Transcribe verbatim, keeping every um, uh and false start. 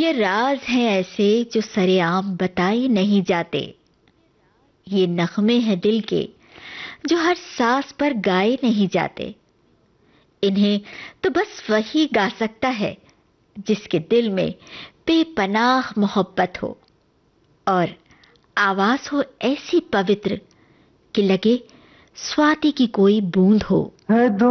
ये राज हैं ऐसे जो सरेआम बताए नहीं जाते। ये नगमे हैं दिल के जो हर सांस पर गाए नहीं जाते। इन्हें तो बस वही गा सकता है जिसके दिल में बेपनाह मोहब्बत हो, और आवाज हो ऐसी पवित्र कि लगे स्वाति की कोई बूंद हो।